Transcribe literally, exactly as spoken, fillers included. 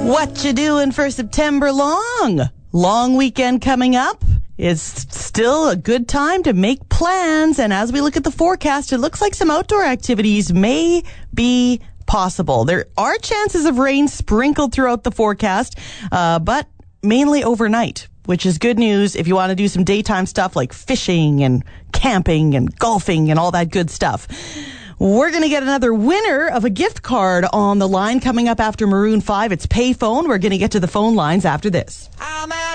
What you doing for September long? Long weekend coming up. It's still a good time to make plans. And as we look at the forecast, it looks like some outdoor activities may be possible. There are chances of rain sprinkled throughout the forecast, uh, but mainly overnight, which is good news if you want to do some daytime stuff like fishing and camping and golfing and all that good stuff. We're going to get another winner of a gift card on the line coming up after Maroon five. It's Payphone. We're going to get to the phone lines after this. I'm at